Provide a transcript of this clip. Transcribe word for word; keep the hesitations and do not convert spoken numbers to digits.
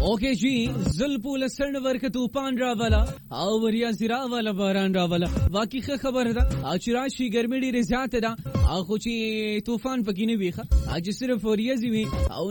اوکے جی زلپو لسن ورکه طوفان راوالا او وریا زرا والا باران راوالا واقعي خبر ده اچ راشي ګرمي ډیره زیاته ده او خو چې طوفان پکې نه ویخه اج صرف وریا زی وی او